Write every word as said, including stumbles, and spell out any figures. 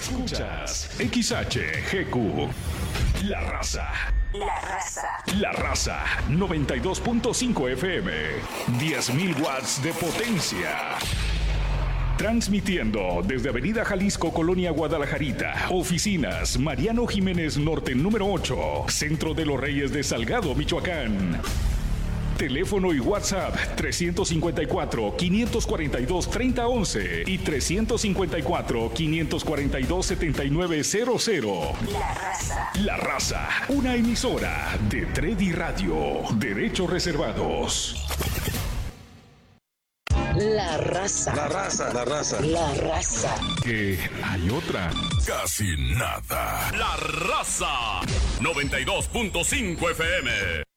Escuchas X H G Q. La Raza. La Raza. La Raza. noventa y dos punto cinco F M. diez mil watts de potencia. Transmitiendo desde Avenida Jalisco, Colonia Guadalajarita. Oficinas Mariano Jiménez Norte número ocho. Centro de los Reyes de Salgado, Michoacán. Teléfono y WhatsApp trescientos cincuenta y cuatro, quinientos cuarenta y dos, treinta once y trescientos cincuenta y cuatro, quinientos cuarenta y dos, setenta y nueve cero cero. La Raza. La Raza, una emisora de Tredi Radio. Derechos reservados. La Raza. La Raza, la Raza. La Raza. Que hay otra. Casi nada. La Raza. noventa y dos punto cinco F M.